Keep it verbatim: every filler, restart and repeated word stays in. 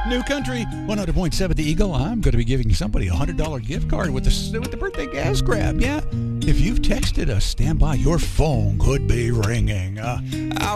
New Country, one hundred point seven The Eagle. I'm going to be giving somebody a one hundred dollars gift card with the, with the birthday gas grab, yeah? If you've texted us, stand by. Your phone could be ringing. Uh,